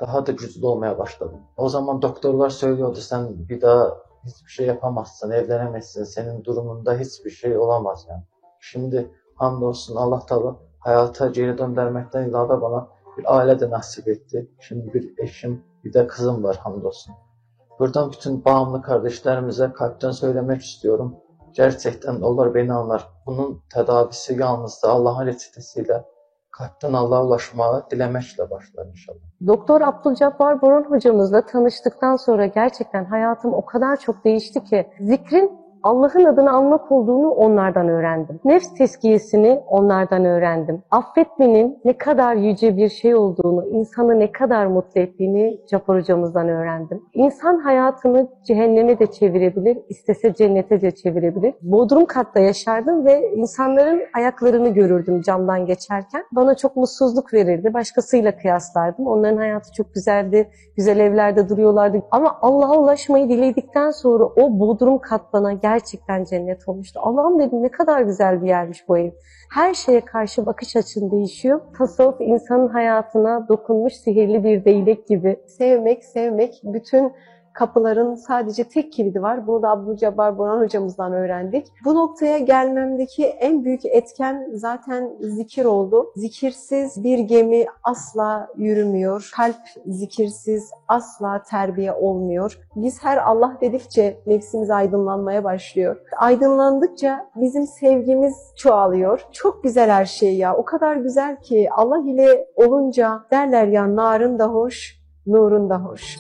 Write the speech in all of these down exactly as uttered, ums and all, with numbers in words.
daha da güçlü olmaya başladım. O zaman doktorlar söylüyordu, sen bir daha hiçbir şey yapamazsın, evlenemezsin, senin durumunda hiçbir şey olamaz yani. Şimdi hamdolsun Allah Teala hayata geri döndürmekten ilave bana bir aile de nasip etti. Şimdi bir eşim, bir de kızım var hamdolsun. Buradan bütün bağımlı kardeşlerimize kalpten söylemek istiyorum. Gerçekten onlar beni anlar. Bunun tedavisi yalnızca Allah'ın reçetesiyle kalpten Allah'a ulaşmayı dilemekle başlar inşallah. Doktor Abdülcabbar Boran hocamızla tanıştıktan sonra gerçekten hayatım o kadar çok değişti ki zikrin Allah'ın adını almak olduğunu onlardan öğrendim. Nefs tezkiyesini onlardan öğrendim. Affetmenin ne kadar yüce bir şey olduğunu, insanı ne kadar mutlu ettiğini Cabbar hocamızdan öğrendim. İnsan hayatını cehenneme de çevirebilir, istese cennete de çevirebilir. Bodrum katta yaşardım ve insanların ayaklarını görürdüm camdan geçerken. Bana çok mutsuzluk verirdi. Başkasıyla kıyaslardım. Onların hayatı çok güzeldi. Güzel evlerde duruyorlardı. Ama Allah'a ulaşmayı diledikten sonra o Bodrum kat bana gerçekten cennet olmuştu. Allah'ım dedim, ne kadar güzel bir yermiş bu ev. Her şeye karşı bakış açın değişiyor. Tasavvuf insanın hayatına dokunmuş sihirli bir değnek gibi. Sevmek, sevmek bütün kapıların sadece tek kilidi var. Bunu da Abdülcabbar Boran hocamızdan öğrendik. Bu noktaya gelmemdeki en büyük etken zaten zikir oldu. Zikirsiz bir gemi asla yürümüyor. Kalp zikirsiz asla terbiye olmuyor. Biz her Allah dedikçe nefsimiz aydınlanmaya başlıyor. Aydınlandıkça bizim sevgimiz çoğalıyor. Çok güzel her şey ya. O kadar güzel ki Allah ile olunca derler ya, narın da hoş, nurun da hoş.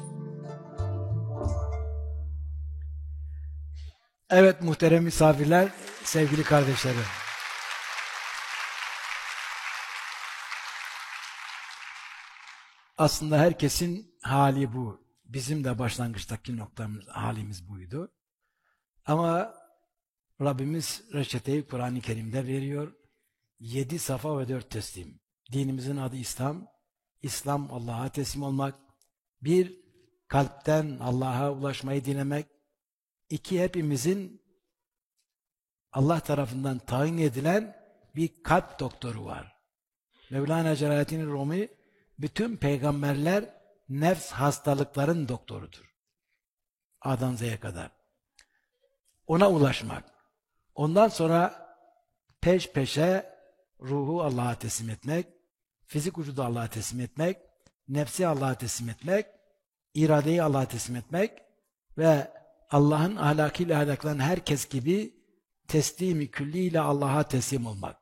Evet muhterem misafirler, sevgili kardeşlerim. Aslında herkesin hali bu. Bizim de başlangıçtaki noktamız, halimiz buydu. Ama Rabbimiz reçeteyi Kur'an-ı Kerim'de veriyor. Yedi safa ve dört teslim. Dinimizin adı İslam. İslam Allah'a teslim olmak. Bir, kalpten Allah'a ulaşmayı dilemek. İki, hepimizin Allah tarafından tayin edilen bir kalp doktoru var. Mevlana Celaleddin Rumi, bütün peygamberler nefs hastalıkların doktorudur. A'dan Z'ye kadar. Ona ulaşmak. Ondan sonra peş peşe ruhu Allah'a teslim etmek, fizik vücudu Allah'a teslim etmek, nefsi Allah'a teslim etmek, iradeyi Allah'a teslim etmek ve Allah'ın ahlakıyla ahlaklanan herkes gibi teslimi külliyle Allah'a teslim olmak.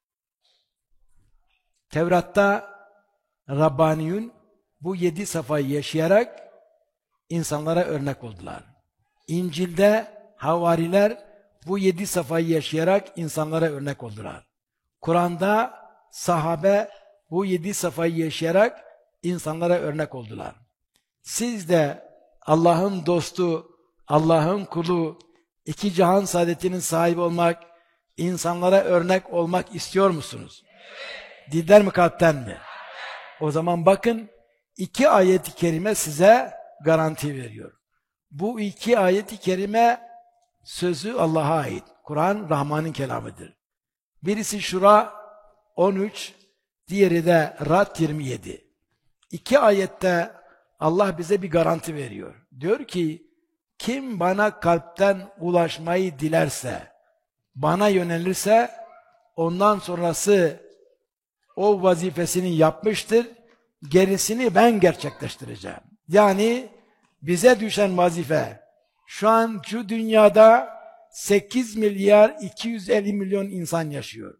Tevrat'ta Rabbaniyun bu yedi safayı yaşayarak insanlara örnek oldular. İncil'de havariler bu yedi safayı yaşayarak insanlara örnek oldular. Kur'an'da sahabe bu yedi safayı yaşayarak insanlara örnek oldular. Siz de Allah'ın dostu, Allah'ın kulu, iki cihan saadetinin sahibi olmak, insanlara örnek olmak istiyor musunuz? Dilden mi, kalpten mi? O zaman bakın, iki ayet-i kerime size garanti veriyor. Bu iki ayet-i kerime sözü Allah'a ait. Kur'an Rahman'ın kelamıdır. Birisi Şura on üç, diğeri de Ra'd yirmi yedi. İki ayette Allah bize bir garanti veriyor. Diyor ki, kim bana kalpten ulaşmayı dilerse, bana yönelirse, ondan sonrası o vazifesini yapmıştır, gerisini ben gerçekleştireceğim. Yani bize düşen vazife, şu an şu dünyada sekiz milyar iki yüz elli milyon insan yaşıyor.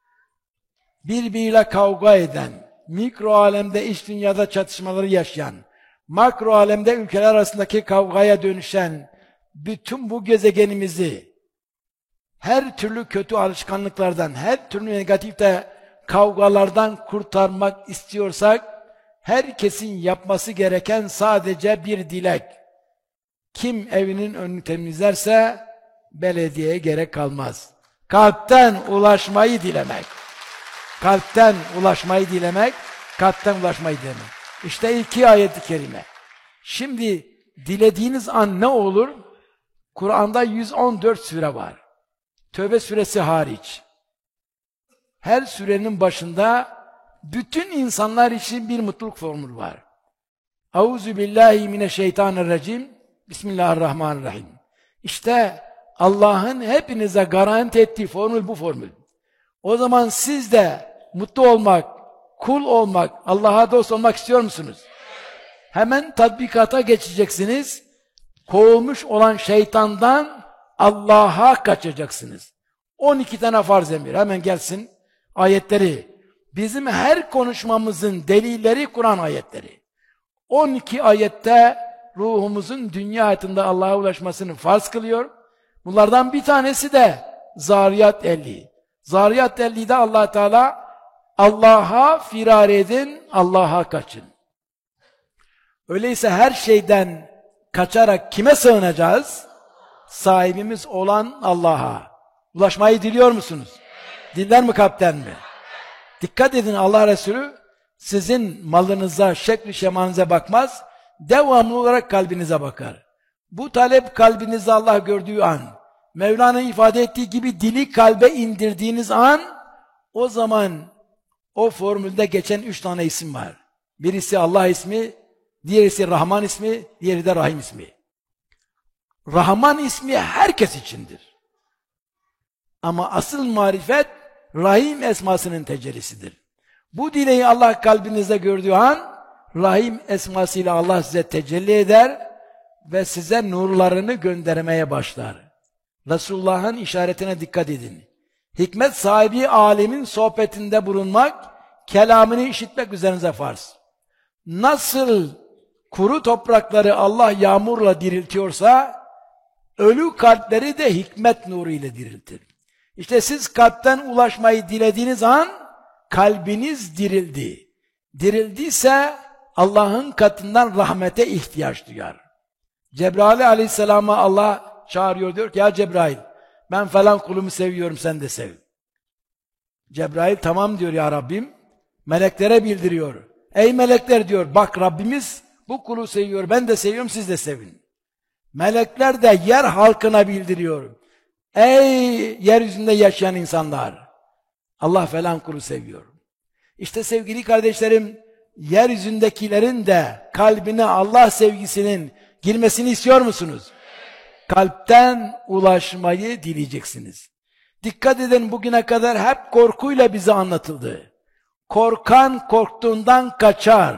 Birbiriyle kavga eden, mikro alemde iç dünyada çatışmaları yaşayan, makro alemde ülkeler arasındaki kavgaya dönüşen bütün bu gezegenimizi her türlü kötü alışkanlıklardan, her türlü negatifte kavgalardan kurtarmak istiyorsak, herkesin yapması gereken sadece bir dilek. Kim evinin önünü temizlerse belediyeye gerek kalmaz. Kalpten ulaşmayı dilemek. Kalpten ulaşmayı dilemek, kalpten ulaşmayı dilemek. İşte iki ayet-i kerime. Şimdi dilediğiniz an ne olur? Kur'an'da yüz on dört sure var. Tövbe suresi hariç. Her surenin başında bütün insanlar için bir mutluluk formülü var. Euzu billahi mineşşeytanirracim. Bismillahirrahmanirrahim. İşte Allah'ın hepinize garanti ettiği formül bu formül. O zaman siz de mutlu olmak, kul olmak, Allah'a dost olmak istiyor musunuz? Hemen tatbikata geçeceksiniz. Kovulmuş olan şeytandan Allah'a kaçacaksınız. on iki tane farz emir. Hemen gelsin ayetleri. Bizim her konuşmamızın delilleri Kur'an ayetleri. on iki ayette ruhumuzun dünya hayatında Allah'a ulaşmasını farz kılıyor. Bunlardan bir tanesi de Zariyat elli. Zariyat elli'de Allah Teala Allah'a firar edin, Allah'a kaçın. Öyleyse her şeyden kaçarak kime sığınacağız? Sahibimiz olan Allah'a. Ulaşmayı diliyor musunuz? Diller mi kalpten mi? Dikkat edin, Allah Resulü sizin malınıza, şekli şemanıza bakmaz, devamlı olarak kalbinize bakar. Bu talep kalbinizde Allah gördüğü an, Mevlana ifade ettiği gibi dili kalbe indirdiğiniz an, o zaman o formülde geçen üç tane isim var. Birisi Allah ismi, diğerisi Rahman ismi, diğeri de Rahim ismi. Rahman ismi herkes içindir. Ama asıl marifet Rahim esmasının tecellisidir. Bu dileği Allah kalbinizde gördüğü an, Rahim esmasıyla Allah size tecelli eder ve size nurlarını göndermeye başlar. Resulullah'ın işaretine dikkat edin. Hikmet sahibi alemin sohbetinde bulunmak, kelamını işitmek üzerinize farz. Nasıl kuru toprakları Allah yağmurla diriltiyorsa, ölü kalpleri de hikmet nuru ile diriltir. İşte siz kalpten ulaşmayı dilediğiniz an, kalbiniz dirildi. Dirildiyse Allah'ın katından rahmete ihtiyaç duyar. Cebrail aleyhisselama Allah çağırıyor, diyor ki ya Cebrail, ben falan kulumu seviyorum, sen de sev. Cebrail tamam diyor ya Rabbim, meleklere bildiriyor. Ey melekler diyor, bak Rabbimiz bu kulu seviyor, ben de seviyorum, siz de sevin. Melekler de yer halkına bildiriyor. Ey yeryüzünde yaşayan insanlar, Allah falan kulu seviyor. İşte sevgili kardeşlerim, yeryüzündekilerin de kalbine Allah sevgisinin girmesini istiyor musunuz? Kalpten ulaşmayı dileyeceksiniz. Dikkat edin, bugüne kadar hep korkuyla bize anlatıldı. Korkan korktuğundan kaçar.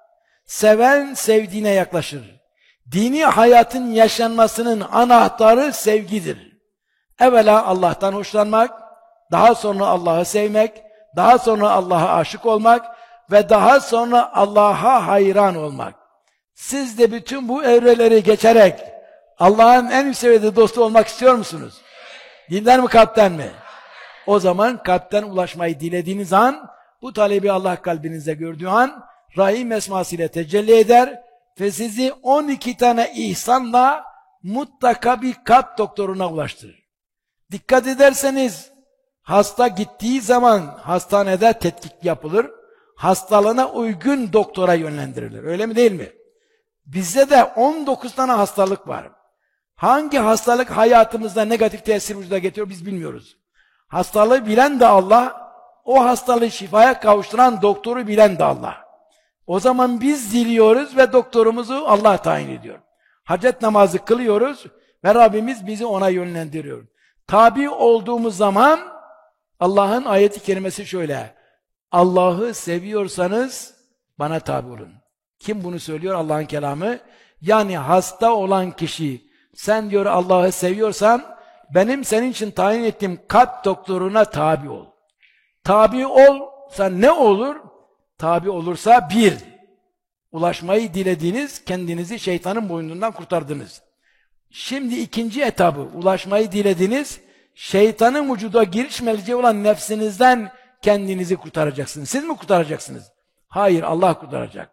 Seven sevdiğine yaklaşır. Dini hayatın yaşanmasının anahtarı sevgidir. Evvela Allah'tan hoşlanmak, daha sonra Allah'ı sevmek, daha sonra Allah'a aşık olmak ve daha sonra Allah'a hayran olmak. Siz de bütün bu evreleri geçerek Allah'ın en üst seviyede dostu olmak istiyor musunuz? Dilden mi, kalpten mi? O zaman kalpten ulaşmayı dilediğiniz an, bu talebi Allah kalbinizde gördüğü an, Rahim esmasıyla tecelli eder ve sizi on iki tane ihsanla mutlaka bir kalp doktoruna ulaştırır. Dikkat ederseniz, hasta gittiği zaman hastanede tetkik yapılır, hastalığına uygun doktora yönlendirilir. Öyle mi değil mi? Bizde de on dokuz tane hastalık var. Hangi hastalık hayatımızda negatif tesir vücuda getiriyor biz bilmiyoruz. Hastalığı bilen de Allah, o hastalığı şifaya kavuşturan doktoru bilen de Allah. O zaman biz diliyoruz ve doktorumuzu Allah tayin ediyor. Hacet namazı kılıyoruz ve Rabbimiz bizi ona yönlendiriyor. Tabi olduğumuz zaman Allah'ın ayeti kerimesi şöyle: Allah'ı seviyorsanız bana tabi olun. Kim bunu söylüyor? Allah'ın kelamı. Yani hasta olan kişi, sen diyor Allah'ı seviyorsan benim senin için tayin ettiğim kalp doktoruna tabi ol. Tabi olsa ne olur? Tabi olursa bir, ulaşmayı dilediğiniz, kendinizi şeytanın boynundan kurtardınız. Şimdi ikinci etabı, ulaşmayı dilediğiniz, şeytanın vücuda girişmeyeceği olan nefsinizden kendinizi kurtaracaksınız. Siz mi kurtaracaksınız? Hayır, Allah kurtaracak.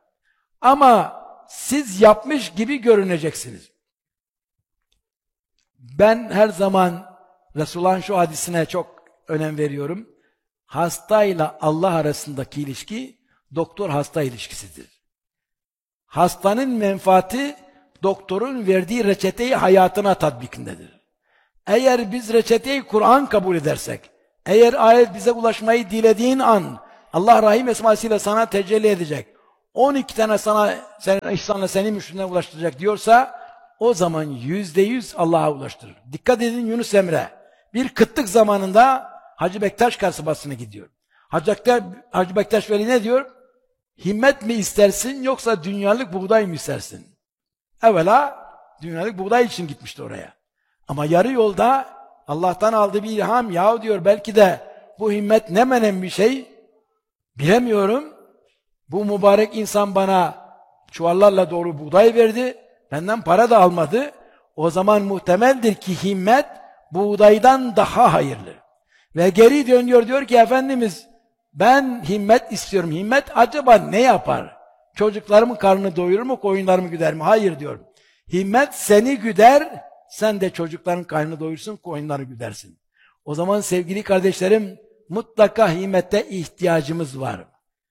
Ama siz yapmış gibi görüneceksiniz. Ben her zaman Resulullah'ın şu hadisine çok önem veriyorum. Hastayla Allah arasındaki ilişki, doktor-hasta ilişkisidir. Hastanın menfaati, doktorun verdiği reçeteyi hayatına tatbikindedir. Eğer biz reçeteyi Kur'an kabul edersek, eğer ayet bize ulaşmayı dilediğin an, Allah Rahim esmasıyla sana tecelli edecek. on iki tane sana senin ihsanla seni müşrine ulaştıracak diyorsa o zaman yüzde yüz Allah'a ulaştırır. Dikkat edin Yunus Emre. Bir kıtlık zamanında Hacı Bektaş kasabasına gidiyor. Hacı Bektaş, Hacı Bektaş Veli ne diyor? Himmet mi istersin yoksa dünyalık buğday mı istersin? Evvela dünyalık buğday için gitmişti oraya. Ama yarı yolda Allah'tan aldığı bir ilham, yahu diyor belki de bu himmet ne menen bir şey bilemiyorum. Bu mübarek insan bana çuvallarla doğru buğday verdi. Benden para da almadı. O zaman muhtemeldir ki himmet buğdaydan daha hayırlı. Ve geri dönüyor diyor ki Efendimiz ben himmet istiyorum. Himmet acaba ne yapar? Çocuklarımın karnını doyurur mu, koyunlarımı güder mi? Hayır diyor. Himmet seni güder, sen de çocukların karnını doyursun, koyunları güdersin. O zaman sevgili kardeşlerim mutlaka himmette ihtiyacımız var.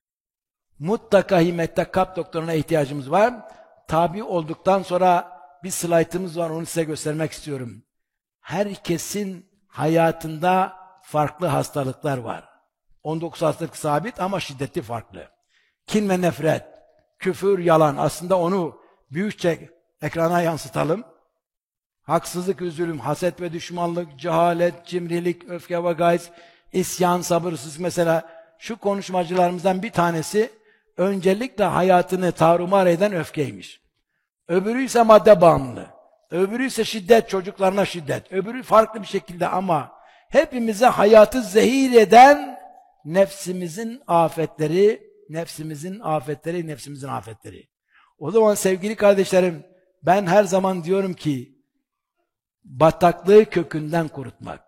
Mutlaka himmette kalp doktoruna ihtiyacımız var. Tabi olduktan sonra bir slaytımız var, onu size göstermek istiyorum. Herkesin hayatında farklı hastalıklar var. on dokuz hastalık sabit ama şiddeti farklı. Kin ve nefret, küfür, yalan. Aslında onu büyükçe ekrana yansıtalım. Haksızlık, üzülüm, haset ve düşmanlık, cehalet, cimrilik, öfke ve gayz, isyan, sabırsızlık. Mesela şu konuşmacılarımızdan bir tanesi öncelikle hayatını tarumar eden öfkeymiş. Öbürü ise madde bağımlılığı. Öbürü ise şiddet, çocuklarına şiddet. Öbürü farklı bir şekilde ama hepimize hayatı zehir eden nefsimizin afetleri, nefsimizin afetleri, nefsimizin afetleri. O zaman sevgili kardeşlerim, ben her zaman diyorum ki, bataklığı kökünden kurutmak.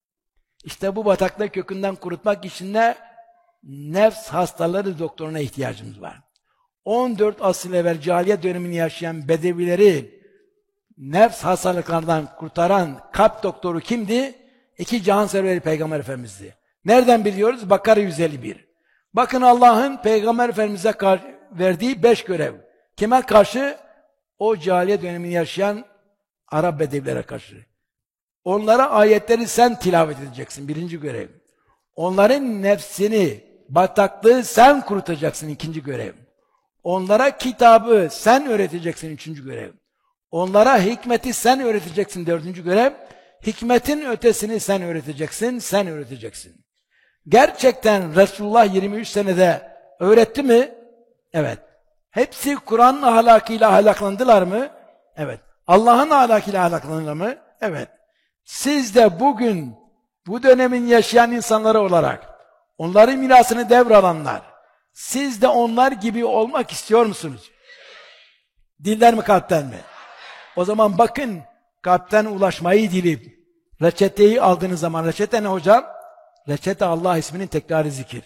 İşte bu bataklığı kökünden kurutmak için de nefs hastaları doktoruna ihtiyacımız var. on dört asıl evvel cahiliye dönemini yaşayan bedevileri nefs hastalıklarından kurtaran kalp doktoru kimdi? İki cihan serveri Peygamber Efendimiz'di. Nereden biliyoruz? Bakara yüz elli bir. Bakın Allah'ın Peygamber Efendimiz'e verdiği beş görev. Kime karşı? O cahiliye dönemini yaşayan Arap bedevilere karşı. Onlara ayetleri sen tilavet edeceksin. Birinci görev. Onların nefsini, bataklığı sen kurutacaksın. İkinci görev. Onlara kitabı sen öğreteceksin. Üçüncü görev. Onlara hikmeti sen öğreteceksin. Dördüncü görev. Hikmetin ötesini sen öğreteceksin. Sen öğreteceksin. Gerçekten Resulullah yirmi üç senede öğretti mi? Evet. Hepsi Kur'an'ın ahlakıyla ahlaklandılar mı? Evet. Allah'ın ahlakıyla ahlaklandılar mı? Evet. Siz de bugün bu dönemin yaşayan insanları olarak onların mirasını devralanlar, siz de onlar gibi olmak istiyor musunuz? Dilden mi kalpten mi? O zaman bakın kalpten ulaşmayı dilip reçeteyi aldığınız zaman, reçete ne hocam? Reçete Allah isminin tekrarı zikir.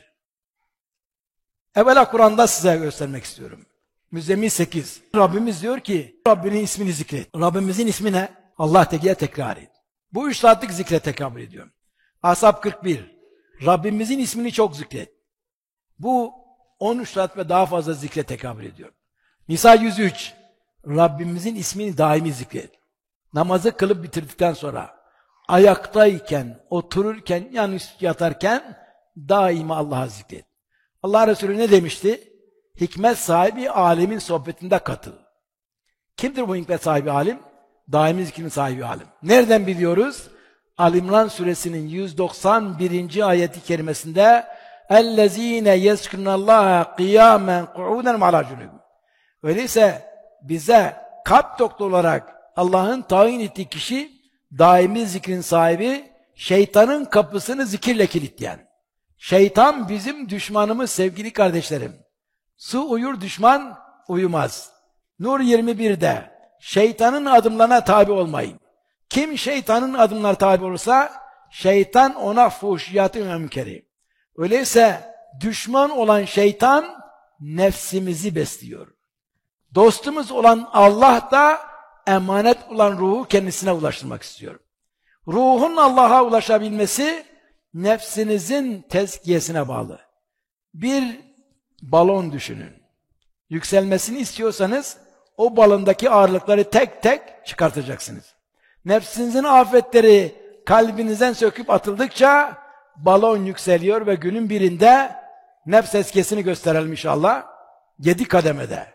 Evvela Kur'an'da size göstermek istiyorum. Müzzemmil sekiz. Rabbimiz diyor ki Rabbinin ismini zikret. Rabbimizin ismi ne? Allah Teala tekrar et. Bu üç saatlik zikre tekabül ediyor. Ashab kırk bir. Rabbimizin ismini çok zikret. Bu on üç saat ve daha fazla zikre tekabül ediyor. Nisa yüz üç. Rabbimizin ismini daimi zikret. Namazı kılıp bitirdikten sonra ayaktayken, otururken, yani yatarken daima Allah'a zikret. Allah Resulü ne demişti? Hikmet sahibi alemin sohbetinde katıl. Kimdir bu hikmet sahibi alim? Daimi zikrin sahibi alim. Nereden biliyoruz? Ali İmran suresinin yüz doksan birinci ayeti kerimesinde اَلَّذ۪ينَ يَسْكُنَ اللّٰهَ قِيَامًا قُعُودًا وَعَلَى جُنُوبٍ. Öyleyse bize kalp doktor olarak Allah'ın tayin ettiği kişi daimi zikrin sahibi, şeytanın kapısını zikirle kilitleyen. Şeytan bizim düşmanımız sevgili kardeşlerim. Su uyur, düşman uyumaz. Nur yirmi birde şeytanın adımlarına tabi olmayın. Kim şeytanın adımlarına tabi olursa şeytan ona fuhşiyatı ve münkeri. Öyleyse düşman olan şeytan nefsimizi besliyor. Dostumuz olan Allah da emanet olan ruhu kendisine ulaştırmak istiyor. Ruhun Allah'a ulaşabilmesi nefsinizin tezkiyesine bağlı. Bir balon düşünün. Yükselmesini istiyorsanız o balondaki ağırlıkları tek tek çıkartacaksınız. Nefsinizin afetleri kalbinizden söküp atıldıkça balon yükseliyor ve günün birinde nefs tezkiyesini gösterelim inşallah. Yedi kademede.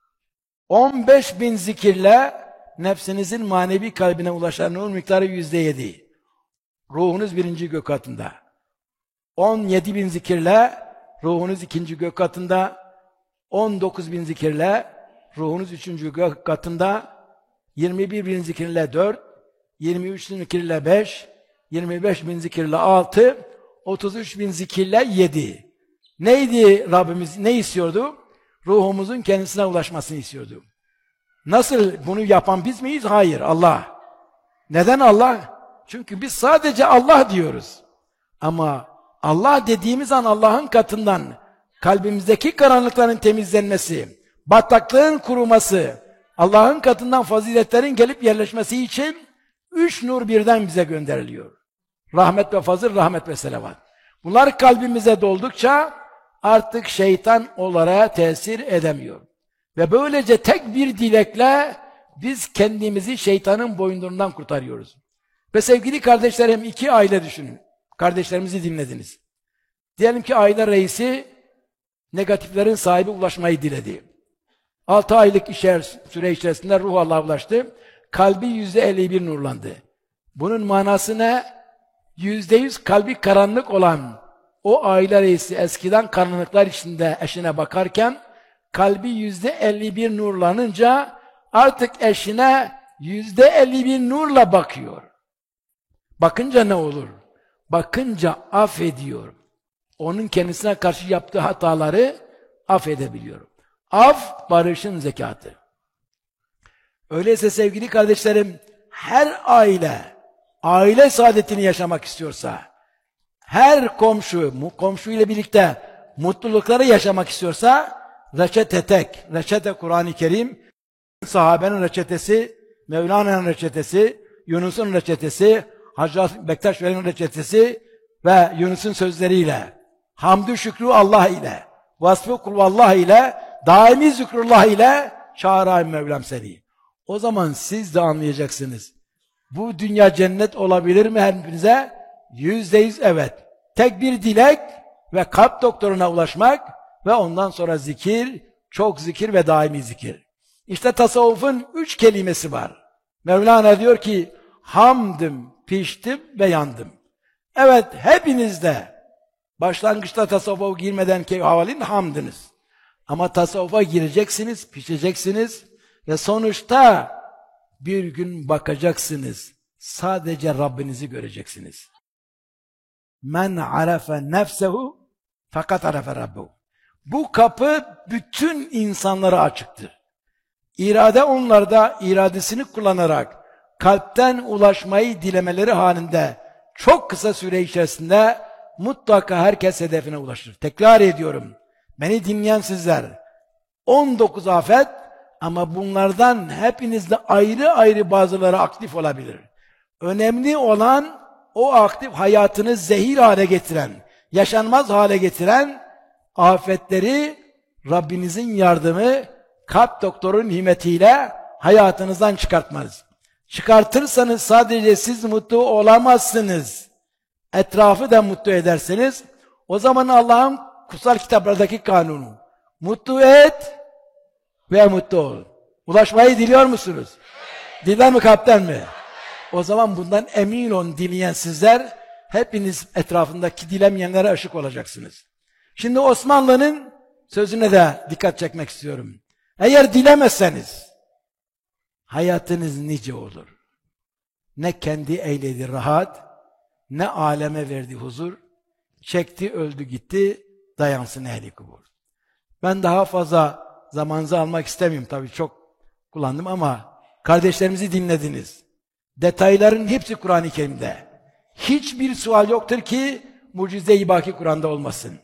on beş bin zikirle nefsinizin manevi kalbine ulaşan nur miktarı yüzde yedi. Ruhunuz birinci gök katında. on yedi bin zikirle ruhunuz ikinci gök katında. on dokuz bin zikirle ruhunuz üçüncü gök katında. yirmi bir bin zikirle dört. yirmi üç bin zikirle beş. yirmi beş bin zikirle altı. otuz üç bin zikirle yedi. Neydi Rabbimiz? Ne istiyordu? Ruhumuzun kendisine ulaşmasını istiyordu. Nasıl bunu yapan biz miyiz? Hayır, Allah. Neden Allah? Çünkü biz sadece Allah diyoruz. Ama Allah dediğimiz an Allah'ın katından kalbimizdeki karanlıkların temizlenmesi, bataklığın kuruması, Allah'ın katından faziletlerin gelip yerleşmesi için üç nur birden bize gönderiliyor. Rahmet ve fazıl, rahmet ve selavat. Bunlar kalbimize doldukça artık şeytan onlara tesir edemiyor. Ve böylece tek bir dilekle biz kendimizi şeytanın boyunduruğundan kurtarıyoruz. Ve sevgili kardeşlerim, iki aile düşünün. Kardeşlerimizi dinlediniz. Diyelim ki aile reisi negatiflerin sahibi ulaşmayı diledi. Altı aylık içer, süre içerisinde ruh Allah'a ulaştı. Kalbi yüzde elli bir nurlandı. Bunun manası ne? Yüzde yüz kalbi karanlık olan o aile reisi eskiden karanlıklar içinde eşine bakarken kalbi yüzde elli bir nurlanınca artık eşine yüzde elli bir nurla bakıyor. Bakınca ne olur? Bakınca affediyor. Onun kendisine karşı yaptığı hataları affedebiliyor. Af, barışın zekatı. Öyleyse sevgili kardeşlerim, her aile, aile saadetini yaşamak istiyorsa, her komşu, komşu ile birlikte mutlulukları yaşamak istiyorsa, reçete tek, reçete Kur'an-ı Kerim, sahabenin reçetesi, Mevlana'nın reçetesi, Yunus'un reçetesi, Hacı Bektaş Veli'nin reçetesi ve Yunus'un sözleriyle, hamdü şükrü Allah ile, vasfı kulvallah ile, daimi zikrullah ile, çağrı Mevlam seni. O zaman siz de anlayacaksınız. Bu dünya cennet olabilir mi hepinize? Yüzde yüz evet. Tek bir dilek ve kalp doktoruna ulaşmak ve ondan sonra zikir, çok zikir ve daimi zikir. İşte tasavvufun üç kelimesi var. Mevlana diyor ki, hamdım, piştim ve yandım. Evet, hepiniz de başlangıçta tasavvufa girmeden ki havalin hamdınız. Ama tasavvufa gireceksiniz, pişeceksiniz ve sonuçta bir gün bakacaksınız. Sadece Rabbinizi göreceksiniz. Men arafe nefsehu fakat arafe rabbehu. Bu kapı bütün insanlara açıktır. İrade onlarda iradesini kullanarak kalpten ulaşmayı dilemeleri halinde çok kısa süre içerisinde mutlaka herkes hedefine ulaşır. Tekrar ediyorum. Beni dinleyen sizler. on dokuz afet ama bunlardan hepinizde ayrı ayrı bazıları aktif olabilir. Önemli olan o aktif hayatını zehir hale getiren, yaşanmaz hale getiren afetleri Rabbinizin yardımı, kalp doktorun himetiyle hayatınızdan çıkartmanız. Çıkartırsanız sadece siz mutlu olamazsınız. Etrafı da mutlu ederseniz, o zaman Allah'ın kutsal kitaplardaki kanunu, mutlu et ve mutlu ol. Ulaşmayı diliyor musunuz? Diler mi kalpten mi? O zaman bundan emin olun dileyen sizler, hepiniz etrafındaki dilemeyenlere ışık olacaksınız. Şimdi Osmanlı'nın sözüne de dikkat çekmek istiyorum. Eğer dilemezseniz, hayatınız nice olur. Ne kendi eyledi rahat, ne aleme verdi huzur, çekti öldü gitti, dayansın ehli kubur. Ben daha fazla zamanınızı almak istemiyorum, tabii çok kullandım ama kardeşlerimizi dinlediniz. Detayların hepsi Kur'an-ı Kerim'de. Hiçbir sual yoktur ki mucize-i baki Kur'an'da olmasın.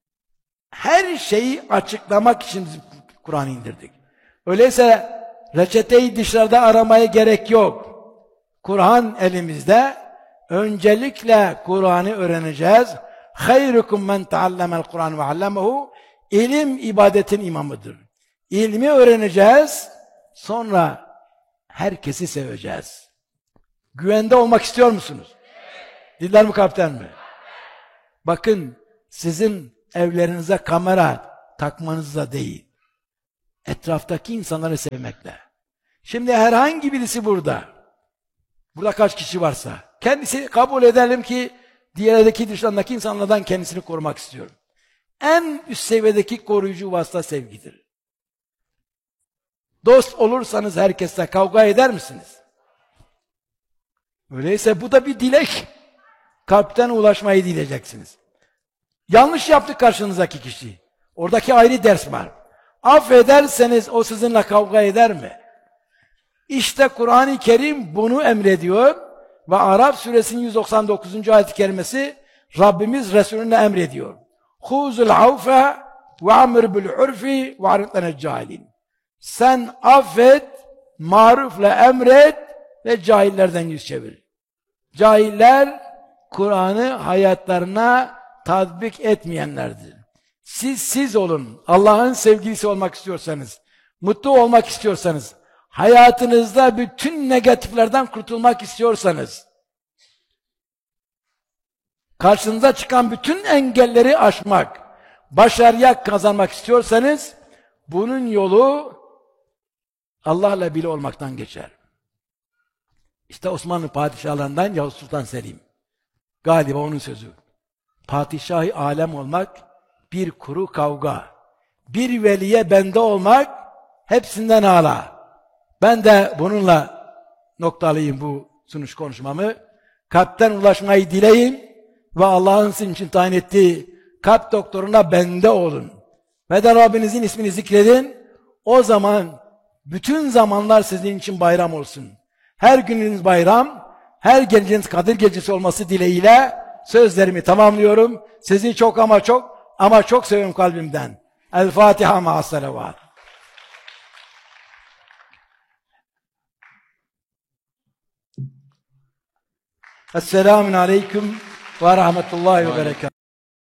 Her şeyi açıklamak için Kur'an'ı indirdik. Öyleyse reçeteyi dışarıda aramaya gerek yok. Kur'an elimizde. Öncelikle Kur'an'ı öğreneceğiz. Hayrukum men taallamel Kur'an ve allamehu. İlim ibadetin imamıdır. İlmi öğreneceğiz. Sonra herkesi seveceğiz. Güvende olmak istiyor musunuz? Diller mi kalpten mi? Bakın, sizin evlerinize kamera takmanızla değil, etraftaki insanları sevmekle. Şimdi herhangi birisi burada, burada kaç kişi varsa, kendisi kabul edelim ki diğerdeki dışlarındaki insanlardan kendisini korumak istiyorum. En üst seviyedeki koruyucu vasıta sevgidir. Dost olursanız herkesle kavga eder misiniz? Öyleyse bu da bir dilek. Kalpten ulaşmayı dileyeceksiniz. Yanlış yaptı karşınızdaki kişi. Oradaki ayrı ders var. Affederseniz o sizinle kavga eder mi? İşte Kur'an-ı Kerim bunu emrediyor ve Araf suresinin yüz doksan dokuzuncu ayet-i kerimesi Rabbimiz Resulüne emrediyor. Huzul avfe ve amr bil urfi ve arıtlanel cahilin. Sen affet, marufla emret ve cahillerden yüz çevir. Cahiller Kur'an'ı hayatlarına tatbik etmeyenlerdir. Siz siz olun. Allah'ın sevgilisi olmak istiyorsanız, mutlu olmak istiyorsanız, hayatınızda bütün negatiflerden kurtulmak istiyorsanız, karşınıza çıkan bütün engelleri aşmak, başarıya kazanmak istiyorsanız, bunun yolu Allah'la bile olmaktan geçer. İşte Osmanlı padişahlarından Yavuz Sultan Selim. Galiba onun sözü. Padişah-ı alem olmak bir kuru kavga. Bir veliye bende olmak hepsinden âlâ. Ben de bununla noktalayayım bu sunuş konuşmamı. Kalpten ulaşmayı dileyim ve Allah'ın sizin için tayin ettiği kalp doktoruna bende olun. Ve de Rabbinizin ismini zikredin. O zaman bütün zamanlar sizin için bayram olsun. Her gününüz bayram, her geceniz Kadir Gecesi olması dileğiyle sözlerimi tamamlıyorum. Sizi çok ama çok ama çok seviyorum kalbimden. El Fatiha ma'as salavat. Esselamun aleyküm ve rahmetullahi ve berekatuhu.